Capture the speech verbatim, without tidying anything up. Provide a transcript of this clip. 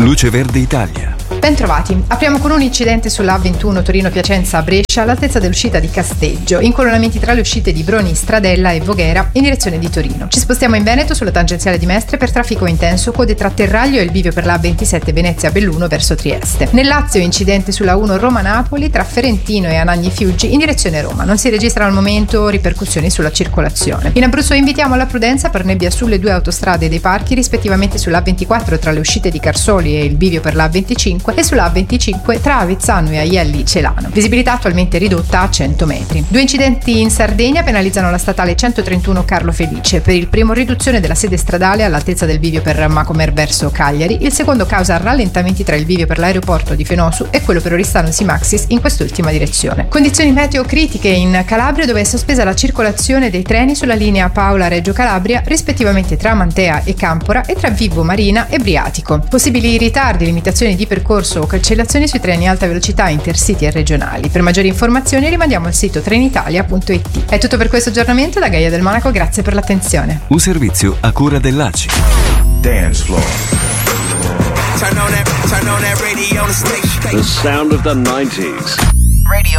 Luce Verde Italia. Bentrovati. Apriamo con un incidente sulla A ventuno Torino-Piacenza-Brescia all'altezza dell'uscita di Casteggio, incolonnamenti tra le uscite di Broni, Stradella e Voghera in direzione di Torino. Ci spostiamo in Veneto sulla tangenziale di Mestre per traffico intenso, code tra Terraglio e il bivio per la A ventisette Venezia-Belluno verso Trieste. Nel Lazio incidente sulla uno Roma-Napoli tra Ferentino e Anagni Fiuggi in direzione Roma. Non si registrano al momento ripercussioni sulla circolazione. In Abruzzo invitiamo alla prudenza per nebbia sulle due autostrade dei parchi, rispettivamente sulla A ventiquattro tra le uscite di Carsoli e il bivio per la A venticinque e sulla A venticinque tra Avezzano e Aielli Celano. Visibilità attualmente ridotta a cento metri. Due incidenti in Sardegna penalizzano la statale centotrentuno Carlo Felice. Per il primo riduzione della sede stradale all'altezza del bivio per Macomer verso Cagliari, il secondo causa rallentamenti tra il bivio per l'aeroporto di Fenosu e quello per Oristano Simaxis in quest'ultima direzione. Condizioni meteo critiche in Calabria, dove è sospesa la circolazione dei treni sulla linea Paola-Reggio Calabria, rispettivamente tra Mantea e Campora e tra Vibo Marina e Briatico. Possibili ritardi, limitazioni di percorso o cancellazioni sui treni alta velocità intercity e regionali. Per maggiori informazioni rimandiamo al sito trenitalia punto it. È tutto per questo aggiornamento da Gaia del Monaco, grazie per l'attenzione. Un servizio a cura dell'A C I. Dance floor. Turn on that, turn on that radio station. The sound of the nineties. Radio